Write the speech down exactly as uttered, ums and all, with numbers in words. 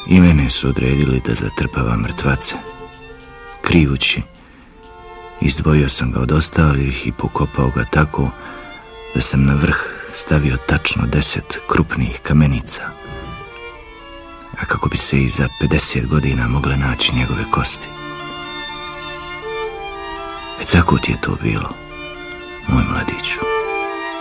I mene su odredili da zatrpavam mrtvace. Krijući, izdvojio sam ga od ostalih i pokopao ga tako da sam na vrh stavio tačno deset krupnih kamenica, a kako bi se i za pedeset godina mogle naći njegove kosti. E tako ti je to bilo, moj mladiću.